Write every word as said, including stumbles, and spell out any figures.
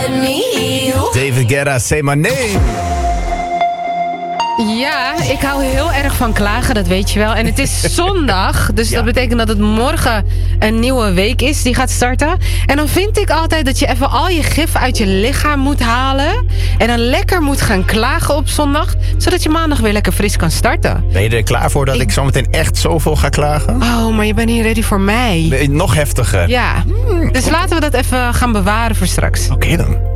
David Guetta, Say My Name. Ja, ik hou heel erg van klagen, dat weet je wel. En het is zondag, dus ja. dat betekent dat het morgen een nieuwe week is die gaat starten. En dan vind ik altijd dat je even al je gif uit je lichaam moet halen. En dan lekker moet gaan klagen op zondag, zodat je maandag weer lekker fris kan starten. Ben je er klaar voor dat ik, ik zometeen echt zoveel ga klagen? Oh, maar je bent niet ready voor mij. Ben je nog heftiger? Ja, dus laten we dat even gaan bewaren voor straks. Oké okay, dan.